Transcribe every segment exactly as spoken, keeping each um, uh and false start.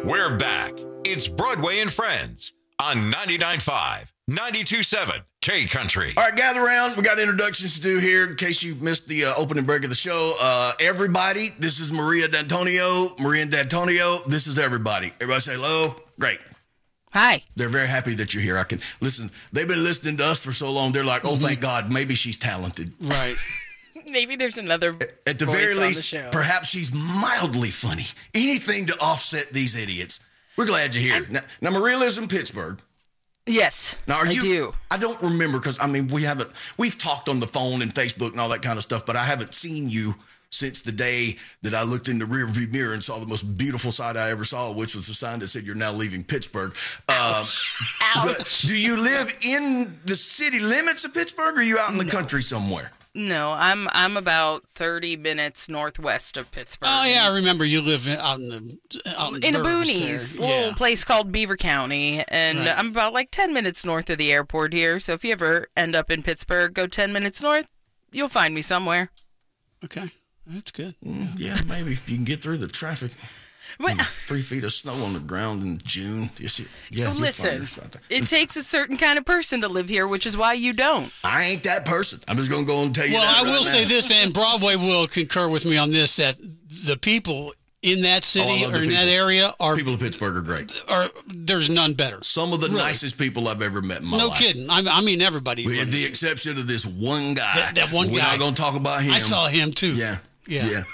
We're back. It's Broadway and Friends on ninety-nine point five, ninety-two point seven K Country. All right, gather around. We got introductions to do here in case you missed the uh, opening break of the show. Uh, everybody, this is Maria D'Antonio. Maria D'Antonio, this is everybody. Everybody say hello. Great. Hi. They're very happy that you're here. I can listen. They've been listening to us for so long. They're like, oh, thank God, maybe she's talented. Right. Maybe there's another At the voice very on least, the show. perhaps she's mildly funny. Anything to offset these idiots. We're glad you're here. Now, now Maria lives in Pittsburgh. Yes, Now, are I you, do. I don't remember because, I mean, we haven't, we've talked on the phone and Facebook and all that kind of stuff, but I haven't seen you since the day that I looked in the rearview mirror and saw the most beautiful sight I ever saw, which was the sign that said you're now leaving Pittsburgh. Ouch. Um, Ouch. but do you live in the city limits of Pittsburgh or are you out in the No. country somewhere? No, I'm I'm about thirty minutes northwest of Pittsburgh. Oh yeah, I remember you live in, out in the out in, in the burbs boonies, there. a little Yeah. place called Beaver County, and Right. I'm about like ten minutes north of the airport here. So if you ever end up in Pittsburgh, go ten minutes north, you'll find me somewhere. Okay, that's good. Mm, yeah, maybe if you can get through the traffic. Well, Mm, Three feet of snow on the ground in June. You see, yeah, you'll listen, find us right there. it takes a certain kind of person to live here, which is why you don't. I ain't that person. I'm just gonna go and tell you Well, that I right will now. say this, and Broadway will concur with me on this: that the people in that Oh, I city love or the in that people. area are, People of Pittsburgh are great. are there's none better. Some of the Really? nicest people I've ever met in my No life. kidding. I, I mean, everybody. With runs the it. exception of this one guy. That- that one We're guy. not gonna talk about him. I saw him too. Yeah. Yeah. Yeah.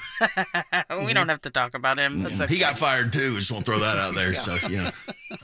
We don't have to talk about him. That's okay. He got fired too. I just want to throw that out there. So, you know.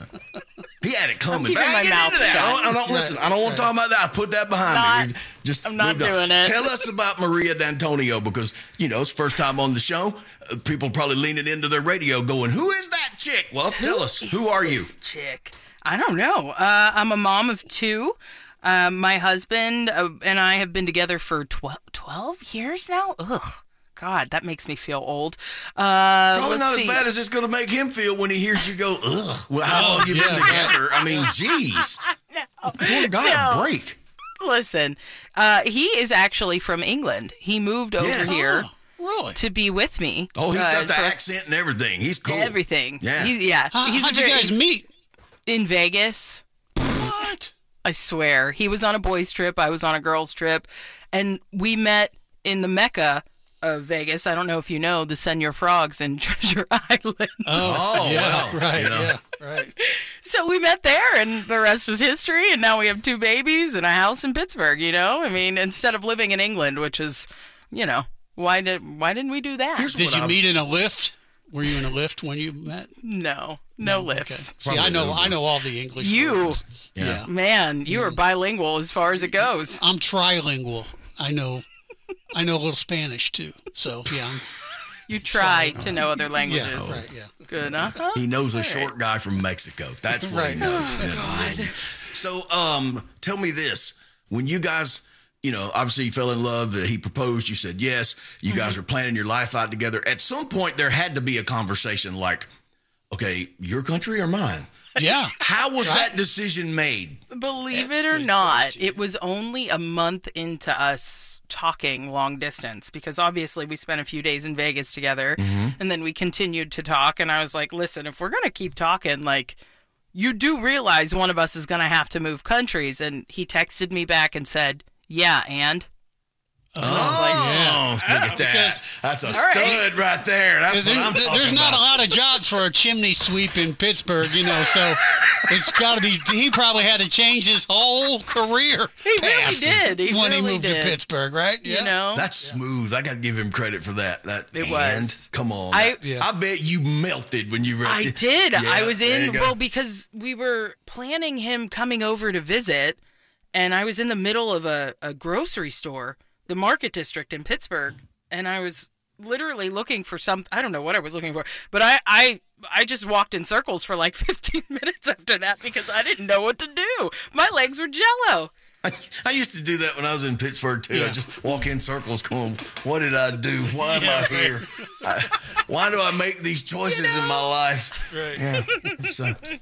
He had it coming. keeping But I my ain't getting mouth into that. I don't, I don't shut. listen. Right, I don't want to right. talk about that. I put that behind Not- me. Just I'm not moved on. doing it. Tell us about Maria D'Antonio because, you know, it's first time on the show. Uh, people probably leaning into their radio going, who is that chick? Well, tell us. Who are you? This chick? I don't know. Uh, I'm a mom of two. Uh, my husband uh, and I have been together for twelve, twelve years now. Ugh. God, that makes me feel old. Uh, Probably let's not see. as bad as it's going to make him feel when he hears you go, ugh. Well, how long you been yeah. together? I mean, geez. Poor guy, No. a break. Listen, uh, he is actually from England. He moved over Yes. here Oh, really? to be with me. Oh, he's uh, got the for accent and everything. He's cool. Everything. Yeah. He, yeah. How, he's how'd very- you guys meet? in Vegas. What? I swear. He was on a boys' trip. I was on a girls' trip. And we met in the Mecca of Vegas. I don't know if you know the Senor Frogs in Treasure Island. Oh, yeah, wow. right, You know. yeah, right. So we met there, and the rest was history. And now we have two babies and a house in Pittsburgh, you know? I mean, instead of living in England, which is, you know, why did why didn't we do that? Here's Did what you I'm- meet in a lift? Were you in a lift when you met? no, no Okay. lifts. See, I know, I know all the English You- words. Yeah. Yeah. Man, you are bilingual as far as it goes. I'm trilingual. I know, I know a little Spanish too. So yeah, I'm, You try to know other languages. yeah, right, yeah. Good, uh-huh. He knows a short guy from Mexico. That's what he Right. knows. Oh, you know. So, um, tell me this: when you guys, you know, obviously you fell in love, uh, he proposed, you said yes. You guys Mm-hmm. were planning your life out together. At some point, there had to be a conversation like, "Okay, your country or mine?" Yeah. How was Right. that decision made? Believe That's it a or good not, question. it was only a month into us talking long distance because obviously we spent a few days in Vegas together and then we continued to talk. And I was like, listen, if we're going to keep talking, like, you do realize one of us is going to have to move countries. And he texted me back and said, yeah, and. Oh, yeah. look at that. Because- That's a right. stud right there. That's There- what I'm there- talking there's not about. a lot of jobs for a chimney sweep in Pittsburgh, you know, so it's got to be. He probably had to change his whole career. He really path did. He when really he moved did. to Pittsburgh, right? You know? That's smooth. I got to give him credit for that. That It and, was. Come on. I- Yeah. I bet you melted when you read I did. Yeah, I was there you in, go. well, because we were planning him coming over to visit, and I was in the middle of a, a grocery store, the Market District in Pittsburgh, and I was literally looking for some, I don't know what I was looking for, but I, I, I just walked in circles for like fifteen minutes after that because I didn't know what to do. My legs were jello. I, I used to do that when I was in Pittsburgh too. I Yeah. just walk in circles, going, "What did I do? Why am I here? I, why do I make these choices in my life?" Right. Yeah. So,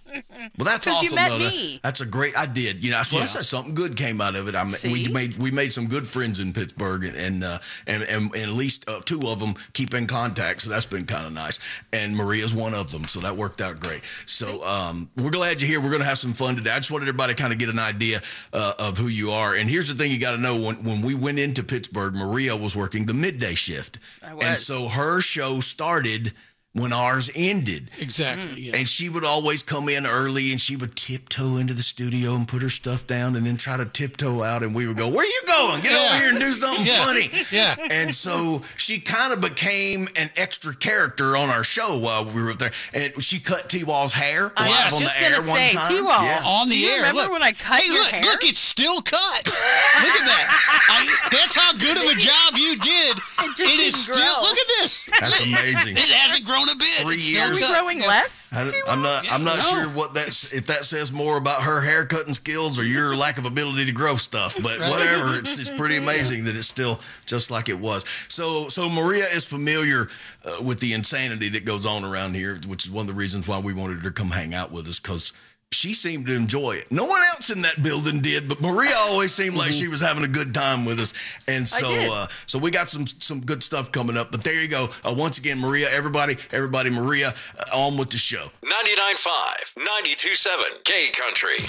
Well, that's 'Cause you awesome. met though. me. That's a great. I did. You know, that's what I Yeah. said. Something good came out of it. I mean, we See? made we made some good friends in Pittsburgh, and and uh, and, and, and at least uh, two of them keep in contact. So that's been kind of nice. And Maria's one of them. So that worked out great. So um, we're glad you're here. We're going to have some fun today. I just wanted everybody to kind of get an idea uh, of who you are. And here's the thing: you got to know when when we went into Pittsburgh, Maria was working the midday shift, I was. and so her show started when ours ended. Exactly. Yeah. And she would always come in early, and she would tiptoe into the studio and put her stuff down and then try to tiptoe out. And we would go, where you going? Get Yeah. over here and do something Yeah. funny. Yeah. And so she kind of became an extra character on our show while we were up there. And she cut T-Wall's hair I live was on just the gonna air one say, time. T-Wall. Yeah. On the Do you air. remember look. when I cut hey, your look, hair? Look, it's still cut. Look at that. I, that's how good of a job you did. It just It is didn't still. grow. Look at this. That's amazing. It hasn't grown a bit. Three It's still Are we years. cut. growing less? I, I'm not. I'm not No. sure what that's. If that says more about her hair cutting skills or your lack of ability to grow stuff, but whatever. It's, it's pretty amazing that it's still just like it was. So, so Maria is familiar uh, with the insanity that goes on around here, which is one of the reasons why we wanted her to come hang out with us, because she seemed to enjoy it. No one else in that building did, but Maria always seemed like she was having a good time with us. And so, did. uh, so we got some some good stuff coming up. But there you go. Uh, once again, Maria, everybody, everybody, Maria, uh, on with the show. ninety-nine point five, ninety-two point seven K Country.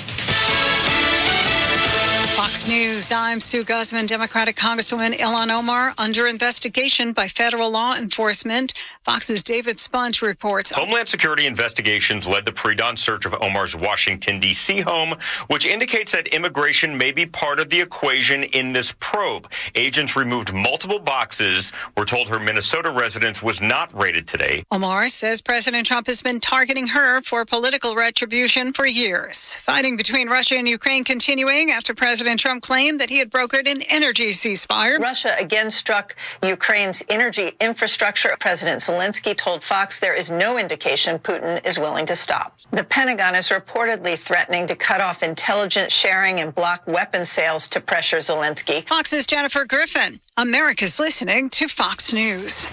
Fox News, I'm Sue Guzman. Democratic Congresswoman Ilhan Omar under investigation by federal law enforcement. Fox's David Spunt reports. Homeland Security investigations led the pre-dawn search of Omar's Washington, D C home, which indicates that immigration may be part of the equation in this probe. Agents removed multiple boxes. We're told her Minnesota residence was not raided today. Omar says President Trump has been targeting her for political retribution for years. Fighting between Russia and Ukraine continuing after President Trump claimed that he had brokered an energy ceasefire. Russia again struck Ukraine's energy infrastructure. President Zelensky told Fox there is no indication Putin is willing to stop. The Pentagon is reportedly threatening to cut off intelligence sharing and block weapons sales to pressure Zelensky. Fox's Jennifer Griffin. America's listening to Fox News.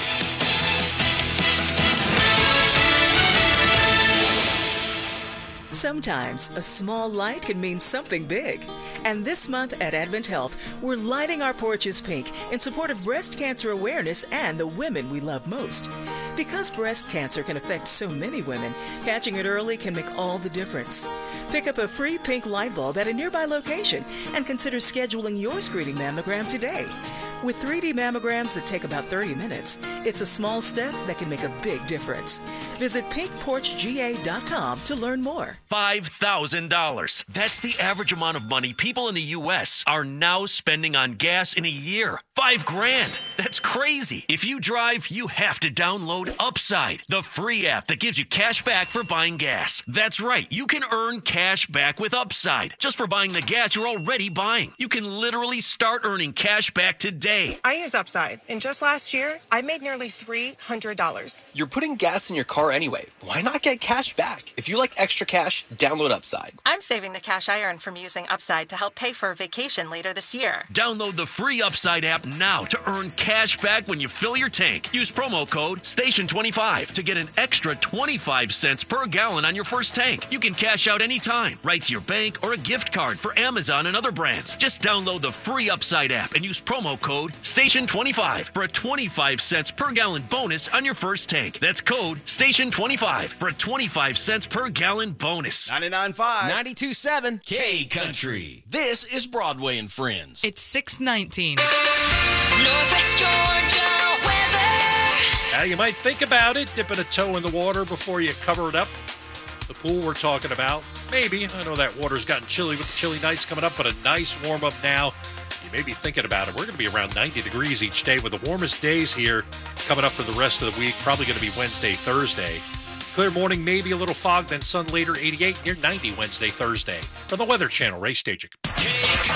Sometimes a small light can mean something big. And this month at Advent Health, we're lighting our porches pink in support of breast cancer awareness and the women we love most. Because breast cancer can affect so many women, catching it early can make all the difference. Pick up a free pink light bulb at a nearby location and consider scheduling your screening mammogram today. With three D mammograms that take about thirty minutes, it's a small step that can make a big difference. Visit pink porch g a dot com to learn more. five thousand dollars. That's the average amount of money people in the U S are now spending on gas in a year. Five grand. That's crazy. If you drive, you have to download Upside, the free app that gives you cash back for buying gas. That's right. You can earn cash back with Upside just for buying the gas you're already buying. You can literally start earning cash back today. I use Upside, and just last year, I made nearly three hundred dollars. You're putting gas in your car anyway. Why not get cash back? If you like extra cash, download Upside. I'm saving the cash I earn from using Upside to help pay for a vacation later this year. Download the free Upside app now to earn cash back when you fill your tank. Use promo code station twenty-five to get an extra twenty-five cents per gallon on your first tank. You can cash out anytime, right to your bank or a gift card for Amazon and other brands. Just download the free Upside app and use promo code station twenty-five for a twenty-five cents per gallon bonus on your first tank. That's code station twenty-five for a twenty-five cents per gallon bonus. ninety-nine point five, ninety-two point seven K Country. This is Broadway and Friends. It's six nineteen. Northwest Georgia weather. Now, you might think about it, dipping a toe in the water before you cover it up. The pool we're talking about, maybe. I know that water's gotten chilly with the chilly nights coming up, but a nice warm-up now. You may be thinking about it. We're going to be around ninety degrees each day with the warmest days here coming up for the rest of the week. Probably going to be Wednesday, Thursday. Clear morning, maybe a little fog, then sun later, eighty-eight, near ninety Wednesday, Thursday. From the Weather Channel, Ray Stajic.